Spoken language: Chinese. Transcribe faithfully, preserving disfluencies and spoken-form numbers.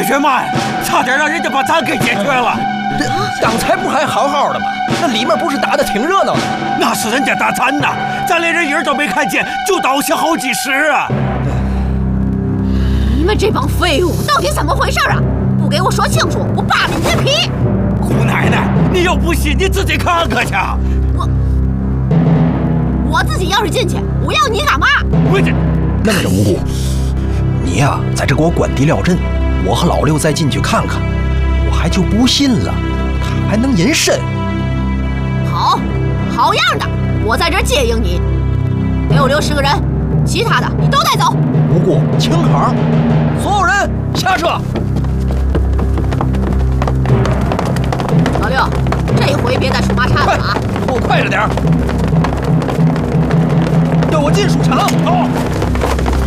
决嘛呀？差点让人家把咱给解决了。 这刚才不还好好的吗？那里面不是打的挺热闹的？ 那是人家打咱的，咱连人影都没看见，就倒下好几十啊！ 你们这帮废物，到底怎么回事啊？不给我说清楚，我扒了你的皮！ 姑奶奶，你要不信，你自己看看去。 我我自己要是进去，我要你干嘛？ 我这那么着，无辜，你呀、啊，在这给我关地料阵，我和老六再进去看看。我还就不信了，他还能隐身。 好，好样的！我在这儿接应你，给我留十个人，其他的你都带走。 无辜，请好，所有人下车。 老六，这回别再出马叉了啊！ 给我快着点儿！要我进书场，走。